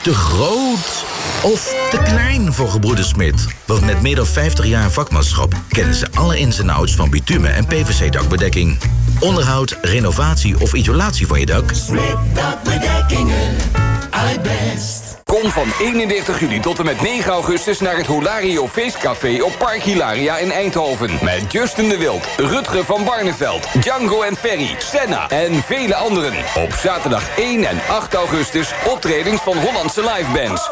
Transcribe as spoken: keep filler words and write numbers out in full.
Te groot of te klein voor gebroeders Smit? Want met meer dan vijftig jaar vakmanschap kennen ze alle ins en outs van bitumen en P V C-dakbedekking. Onderhoud, renovatie of isolatie van je dak? Smit Dakbedekkingen, iBest. Kom van eenendertig juli tot en met negen augustus naar het Holario Feestcafé op Park Hilaria in Eindhoven. Met Justin de Wild, Rutger van Barneveld, Django en Ferry, Senna en vele anderen. Op zaterdag één en acht augustus optredens van Hollandse livebands.